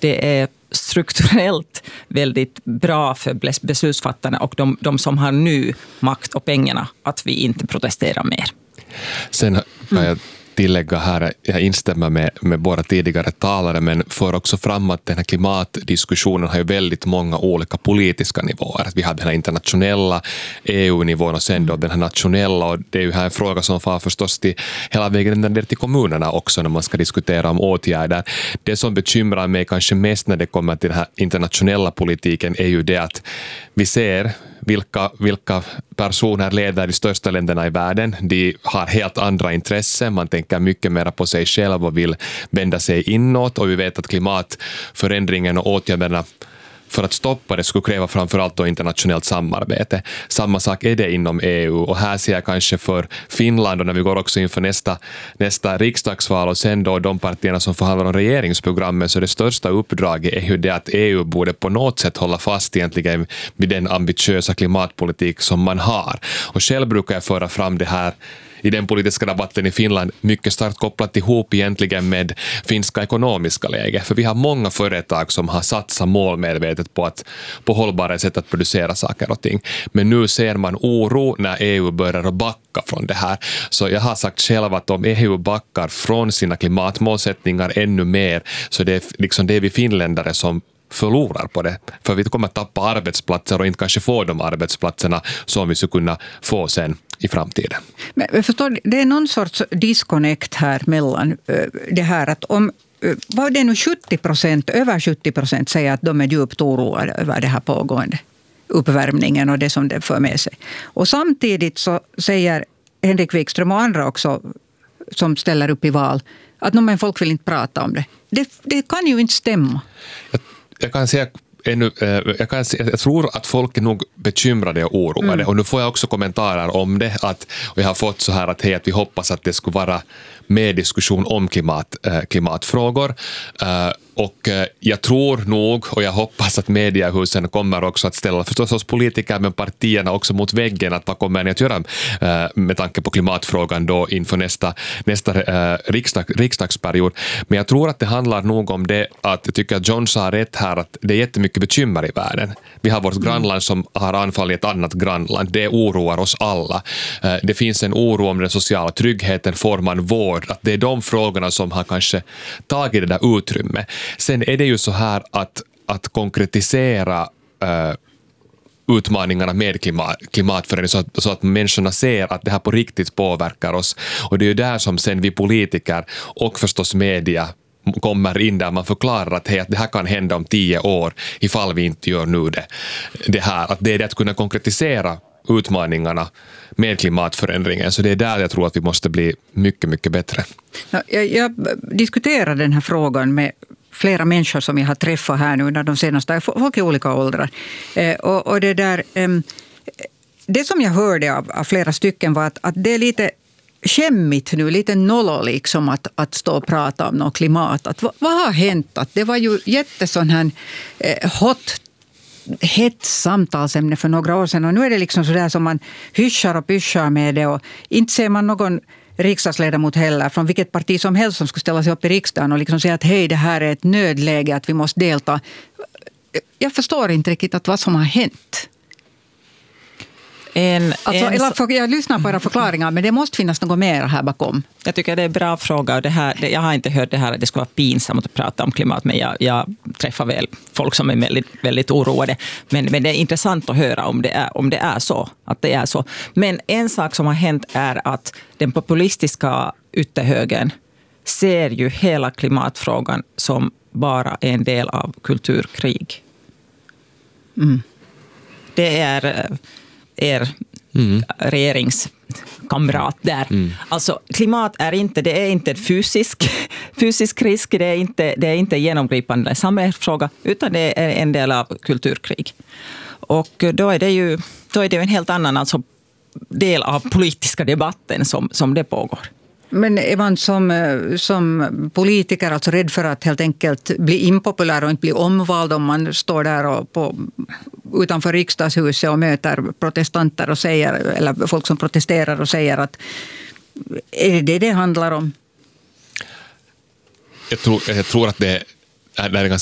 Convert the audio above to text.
det är strukturellt väldigt bra för beslutsfattarna och de som har nu makt och pengarna att vi inte protesterar mer. Sen kan jag tillägga här, jag instämmer med båda tidigare talare, men för också fram att den här klimatdiskussionen har ju väldigt många olika politiska nivåer. Vi har den här internationella EU-nivån och sen då den här nationella, och det är ju här en fråga som får förstås till hela vägen ner till kommunerna också när man ska diskutera om åtgärder. Det som bekymrar mig kanske mest när det kommer till den här internationella politiken är ju det att vi ser vilka personer leder de största länderna i världen. De har helt andra intressen. Man tänker mycket mer på sig själv och vill vända sig inåt. Och vi vet att klimatförändringen och åtgärderna för att stoppa det skulle kräva framförallt då internationellt samarbete. Samma sak är det inom EU. Och här ser jag kanske för Finland, och när vi går också inför nästa riksdagsval och sen då de partierna som förhandlar om regeringsprogrammet, så det största uppdraget är ju det att EU borde på något sätt hålla fast egentligen vid den ambitiösa klimatpolitik som man har. Och själv brukar jag föra fram det här i den politiska debatten i Finland mycket starkt kopplat ihop egentligen med finska ekonomiska läge. För vi har många företag som har satsat målmedvetet på hållbara sätt att producera saker och ting. Men nu ser man oro när EU börjar att backa från det här. Så jag har sagt själv att om EU backar från sina klimatmålsättningar ännu mer, så det är liksom det vi finländare som förlorar på det. För vi kommer att tappa arbetsplatser och inte kanske få de arbetsplatserna som vi skulle kunna få sen i framtiden. Men jag förstår, det är någon sorts disconnect här mellan det här att om vad det är nu 70%, över 70% säger att de är djupt oroade över det här pågående uppvärmningen och det som det för med sig. Och samtidigt så säger Henrik Wikström och andra också som ställer upp i val att men folk vill inte prata om det. Det kan ju inte stämma. Jag kan säga jag tror att folk är nog bekymrade och oroade. Och nu får jag också kommentarer om det. Och jag har fått så här att vi hoppas att det skulle vara mer diskussion om klimatfrågor. Och jag tror nog och jag hoppas att mediehusen kommer också att ställa förstås oss politiker men partierna också mot väggen att vad kommer ni att göra med tanke på klimatfrågan då inför nästa riksdagsperiod. Men jag tror att det handlar nog om det att jag tycker att John sa rätt här att det är jättemycket bekymmer i världen. Vi har vårt grannland som har anfallit ett annat grannland. Det oroar oss alla. Det finns en oro om den sociala tryggheten, får man vård, att det är de frågorna som har kanske tagit det där utrymme. Sen är det ju så här att konkretisera utmaningarna med klimatförändring så att människorna ser att det här på riktigt påverkar oss. Och det är ju där som sen vi politiker och förstås media kommer in där man förklarar att det här kan hända om 10 år ifall vi inte gör nu det här. Att det är det att kunna konkretisera utmaningarna med klimatförändringen. Så det är där jag tror att vi måste bli mycket, mycket bättre. Jag diskuterar den här frågan med flera människor som jag har träffat här nu under de senaste, folk i olika åldrar. Och det där, det som jag hörde av flera stycken var att det är lite skämmigt nu, lite nollo liksom att stå och prata om något klimat. Att, vad har hänt? Att det var ju jättesån här hett samtalsämne för några år sedan och nu är det liksom sådär som man hyschar och pyschar med det och inte ser man någon riksdagsledamot heller från vilket parti som helst som skulle ställa sig upp i riksdagen och liksom säga att hej, det här är ett nödläge att vi måste delta. Jag förstår inte riktigt att vad som har hänt. Jag lyssnar på era förklaringar men det måste finnas något mer här bakom. Jag tycker det är en bra fråga och jag har inte hört det här att det ska vara pinsamt att prata om klimat men jag träffar väl folk som är väldigt, väldigt oroade. Men det är intressant att höra om det är så, att det är så. Men en sak som har hänt är att den populistiska ytterhögern ser ju hela klimatfrågan som bara en del av kulturkrig. Det är regeringskamrat där. Alltså klimat är inte fysisk risk, det är inte genomgripande samhällsfråga utan det är en del av kulturkrig. Och då är det ju en helt annan del av politiska debatten som det pågår. Men är man som politiker alltså rädd för att helt enkelt bli impopulär och inte bli omvald om man står där utanför riksdagshuset och möter protestanter och säger, eller folk som protesterar och säger att är det handlar om? Jag tror att det är